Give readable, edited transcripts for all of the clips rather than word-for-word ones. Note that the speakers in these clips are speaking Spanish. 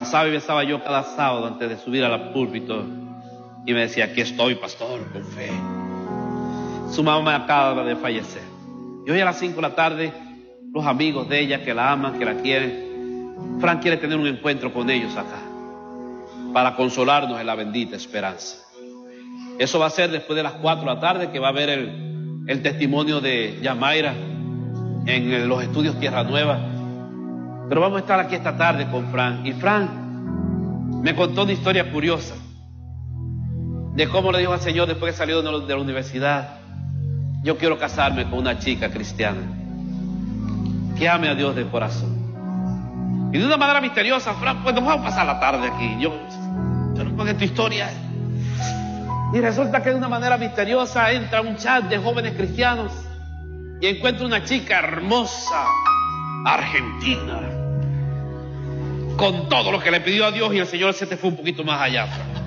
abrazaba y besaba yo cada sábado antes de subir al púlpito y me decía: aquí estoy, pastor, con fe. Su mamá acaba de fallecer y hoy a las 5 de la tarde los amigos de ella que la aman, que la quieren, Fran quiere tener un encuentro con ellos acá para consolarnos en la bendita esperanza. Eso va a ser después de las 4 de la tarde, que va a haber el testimonio de Yamaira en los estudios Tierra Nueva. Pero vamos a estar aquí esta tarde con Fran. Y Fran me contó una historia curiosa de cómo le dijo al Señor después que salió de la universidad: yo quiero casarme con una chica cristiana que ame a Dios de corazón. Y de una manera misteriosa, Fran, pues nos vamos a pasar la tarde aquí. Yo no pongo tu historia. Y resulta que de una manera misteriosa entra un chat de jóvenes cristianos y encuentra una chica hermosa, argentina, con todo lo que le pidió a Dios, y el Señor se te fue un poquito más allá, Fran.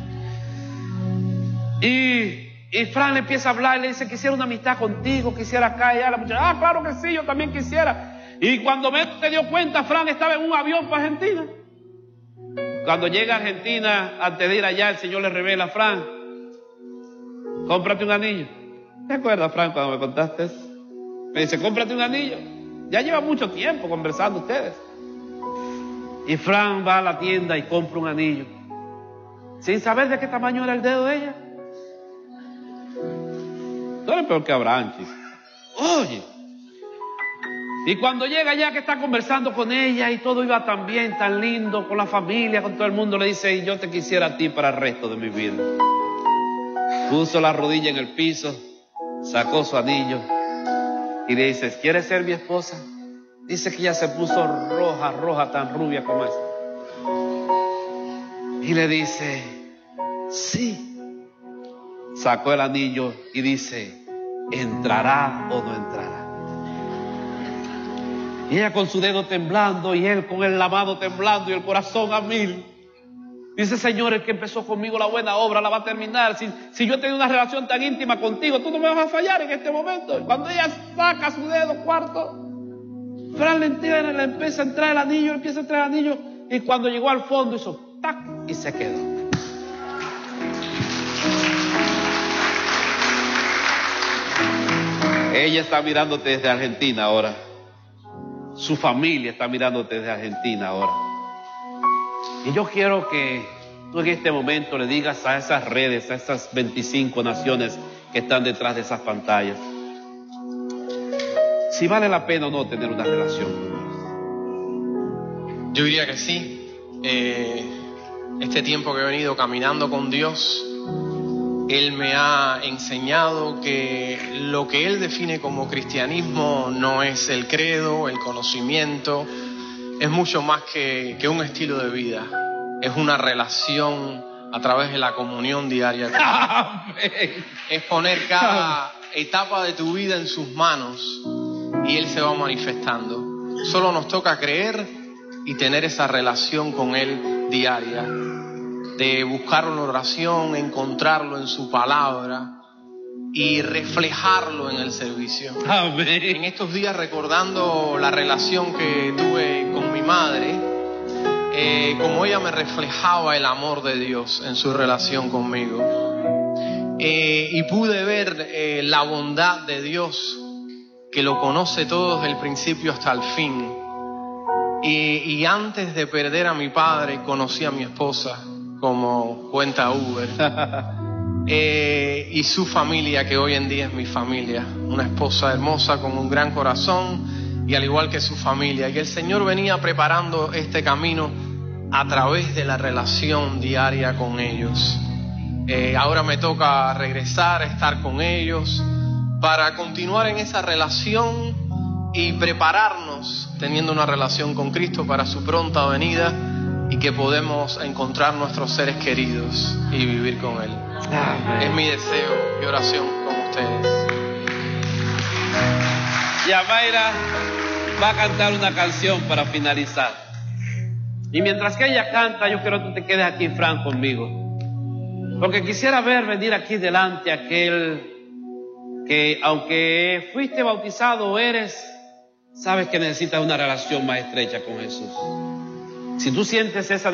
Y Fran le empieza a hablar y le dice: quisiera una amistad contigo, quisiera acá y allá. La muchacha: ah, claro que sí, yo también quisiera. Y cuando se dio cuenta, Fran estaba en un avión para Argentina. Cuando llega a Argentina, antes de ir allá, el Señor le revela a Fran: cómprate un anillo. ¿Te acuerdas, Fran, cuando me contaste eso? Me dice: cómprate un anillo. Ya lleva mucho tiempo conversando ustedes. Y Fran va a la tienda y compra un anillo, sin saber de qué tamaño era el dedo de ella. Tú eres peor que Abraham, chico. Oye. Y cuando llega ya, que está conversando con ella y todo iba tan bien, tan lindo, con la familia, con todo el mundo, le dice: y yo te quisiera a ti para el resto de mi vida. Puso la rodilla en el piso, sacó su anillo y le dice: ¿quieres ser mi esposa? Dice que ella se puso roja, tan rubia como esta. Y le dice: sí. Sacó el anillo y dice: ¿entrará o no entrará? Y ella con su dedo temblando y él con el lavado temblando y el corazón a mil. Dice: Señor, el que empezó conmigo la buena obra la va a terminar. Si yo he tenido una relación tan íntima contigo, tú no me vas a fallar en este momento. Y cuando ella saca su dedo cuarto, Fran le empieza a entrar el anillo, empieza a entrar el anillo. Y cuando llegó al fondo hizo tac y se quedó. Ella está mirándote desde Argentina ahora. Su familia está mirándote desde Argentina ahora. Y yo quiero que tú en este momento le digas a esas redes, a esas 25 naciones que están detrás de esas pantallas, si vale la pena o no tener una relación con Dios. Yo diría que sí. Este tiempo que he venido caminando con Dios, Él me ha enseñado que lo que Él define como cristianismo no es el credo, el conocimiento, es mucho más que un estilo de vida. Es una relación a través de la comunión diaria con Él. Es poner cada etapa de tu vida en sus manos y Él se va manifestando. Solo nos toca creer y tener esa relación con Él diaria, de buscarlo en oración, encontrarlo en su palabra y reflejarlo en el servicio. Amén. En estos días, recordando la relación que tuve con mi madre, como ella me reflejaba el amor de Dios en su relación conmigo, y pude ver la bondad de Dios, que lo conoce todo desde el principio hasta el fin. Y antes de perder a mi padre, conocí a mi esposa, como cuenta Uber, y su familia, que hoy en día es mi familia, una esposa hermosa con un gran corazón, y al igual que su familia. Y el Señor venía preparando este camino a través de la relación diaria con ellos. Ahora me toca regresar, estar con ellos, para continuar en esa relación y prepararnos teniendo una relación con Cristo para su pronta venida, y que podemos encontrar nuestros seres queridos y vivir con Él. Amén. Es mi deseo y oración con ustedes. Yamaira va a cantar una canción para finalizar. Y mientras que ella canta, yo quiero que te quedes aquí, Fran, conmigo. Porque quisiera ver venir aquí delante aquel que, aunque fuiste bautizado o eres, sabes que necesitas una relación más estrecha con Jesús. Si tú sientes esa